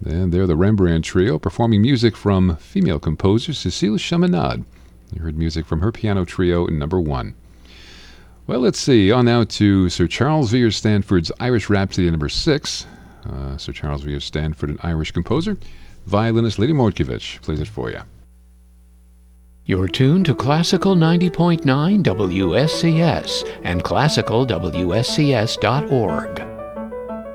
And they're the Rembrandt Trio, performing music from female composer Cécile Chaminade. You heard music from her piano trio number 1. Well, let's see. On now to Sir Charles Villiers Stanford's Irish Rhapsody number 6. Sir Charles Villiers Stanford, an Irish composer. Violinist Lady Mordkovich plays it for you. You're tuned to Classical 90.9 WSCS and classicalwscs.org.